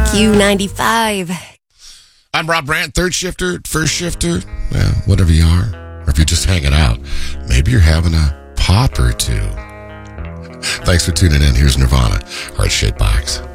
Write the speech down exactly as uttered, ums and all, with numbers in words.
Q ninety-five. I'm Rob Brandt, third shifter, first shifter, well, whatever you are. Or if you're just hanging out, maybe you're having a pop or two. Thanks for tuning in. Here's Nirvana, Heart Shaped Box.